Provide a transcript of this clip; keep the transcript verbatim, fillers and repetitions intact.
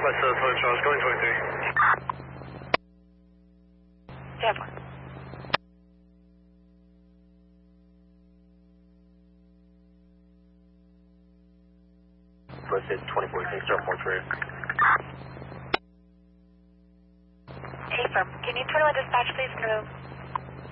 West uh, twenty Charles, going twenty-three. Stand one. West twenty-four, can you start more three? Hey, firm. Can you twenty-one dispatch, please? Go.